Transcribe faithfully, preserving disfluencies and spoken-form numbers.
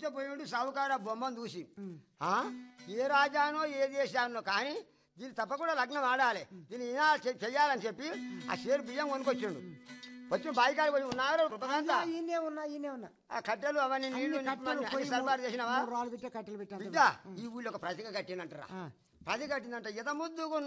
మురిసిపోయాడు సావుకారు ఆ బొమ్మను చూసి ఆ ఏ రాజానో ఏ దేశానో కానీ దీన్ని తప్పకుండా లగ్నం ఆడాలి దీన్ని ఈనా చెయ్యాలని చెప్పి ఆ షేరు బియ్యం కొనుకొచ్చిండు వచ్చి బాయికాలు పోయి ఉన్నారు ఈయనే ఉన్నా ఈయనే ఉన్నా ఆ కట్టెలు అవన్నీ నీళ్లు సర్బారు చేసినావా రాళ్ళు పెట్టే కట్టెలు పెట్టా బిడ్డ ఈ ఊళ్ళో ఒక ప్రతిక కట్టినంటారా ప్రతి కట్టిందంట ఎద ముద్దుకు